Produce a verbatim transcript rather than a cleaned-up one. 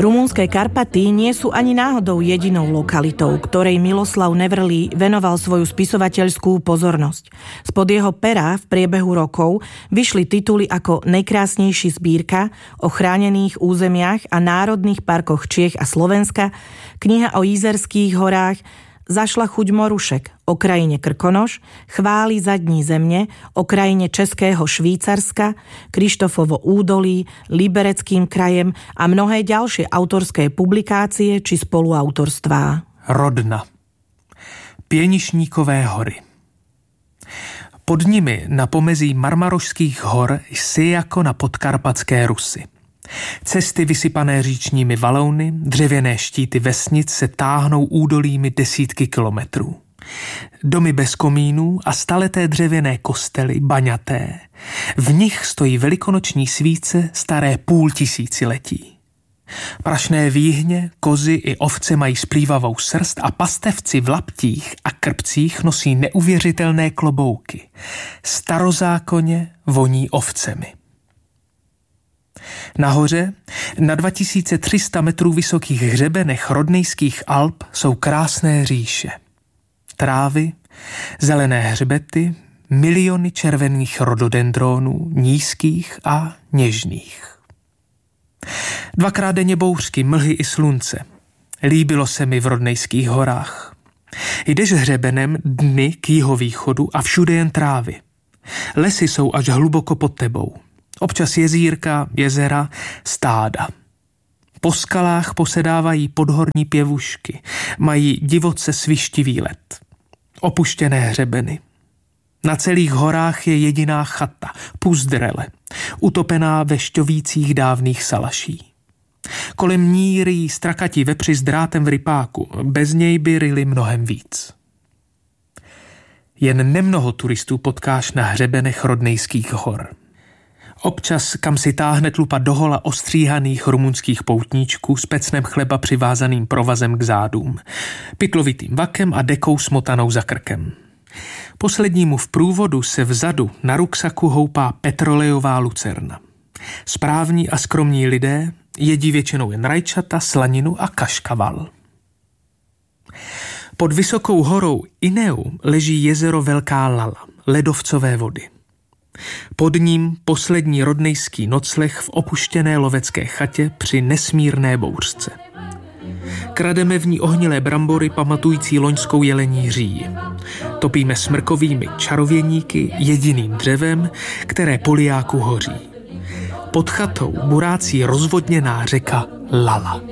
Rumunské Karpaty nie sú ani náhodou jedinou lokalitou, ktorej Miloslav Nevrlý venoval svoju spisovateľskú pozornosť. Spod jeho pera v priebehu rokov vyšli tituly ako Najkrásnejší zbírka o chránených územiach a národných parkoch Čiech a Slovenska, kniha o Jizerských horách, Zašla chuť morušek o krajine Krkonoš, Chvály zadní zemne o krajine Českého Švýcarska, Krištofovo údolí, Libereckým krajem a mnohé ďalšie autorské publikácie či spoluautorstvá. Rodna. Pienišníkové hory. Pod nimi na pomezí Marmarošských hor jsi jako na podkarpatské Rusy. Cesty vysypané říčními valouny, dřevěné štíty vesnic se táhnou údolími desítky kilometrů. Domy bez komínů a staleté dřevěné kostely, baňaté. V nich stojí velikonoční svíce staré půl tisíciletí. Prašné výhně, kozy i ovce mají splývavou srst a pastevci v laptích a krpcích nosí neuvěřitelné klobouky. Starozákonně voní ovcemi. Nahoře, na dva tisíce tři sta metrů vysokých hřebenech Rodnejských Alp jsou krásné říše. Trávy, zelené hřbety, miliony červených rododendronů, nízkých a něžných. Dvakrát denně bouřky, mlhy i slunce. Líbilo se mi v Rodnejských horách. Jdeš hřebenem dny k jihovýchodu a všude jen trávy. Lesy jsou až hluboko pod tebou. Občas jezírka, jezera, stáda. Po skalách posedávají podhorní pěvušky, mají divoce svištivý led. Opuštěné hřebeny. Na celých horách je jediná chata, Puzdrele, utopená ve šťovících dávných salaší. Kolem ní ryjí strakatí vepři s drátem v rypáku, bez něj by ryli mnohem víc. Jen nemnoho turistů potkáš na hřebenech Rodnejských hor. Občas, kam si táhne tlupa dohola ostříhaných rumunských poutníčků s pecnem chleba přivázaným provazem k zádům, pytlovitým vakem a dekou smotanou za krkem. Poslednímu v průvodu se vzadu na ruksaku houpá petrolejová lucerna. Správní a skromní lidé jedí většinou jen rajčata, slaninu a kaškaval. Pod vysokou horou Ineu leží jezero Velká Lala, ledovcové vody. Pod ním poslední rodnejský nocleh v opuštěné lovecké chatě při nesmírné bouřce. Krademe v ní ohnilé brambory pamatující loňskou jelení říji. Topíme smrkovými čarověníky jediným dřevem, které poliáku hoří. Pod chatou burácí rozvodněná řeka Lala.